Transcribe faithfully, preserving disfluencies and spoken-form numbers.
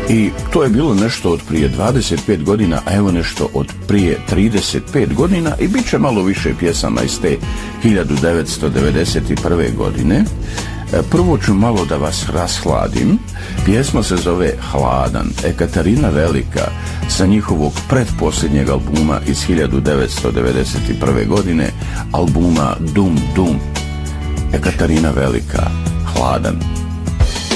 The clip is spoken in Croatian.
I to je bilo nešto od prije dvadeset pet godina, a evo nešto od prije trideset pet godina i bit će malo više pjesama iz te hiljadu devetsto devedeset prve godine. Prvo ću malo da vas rashladim. Pjesma se zove Hladan. Ekaterina Velika sa njihovog pretposljednjeg albuma iz hiljadu devetsto devedeset prve godine, albuma Dum Dum. Ekaterina Velika, Hladan.